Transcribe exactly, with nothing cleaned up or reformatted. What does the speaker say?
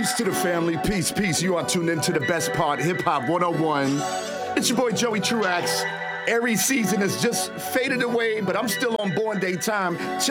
Peace to the family. Peace, peace. You are tuned into the best part, Hip Hop one oh one. It's your boy Joey Truax. Aries season has just faded away, but I'm still on Born Day time.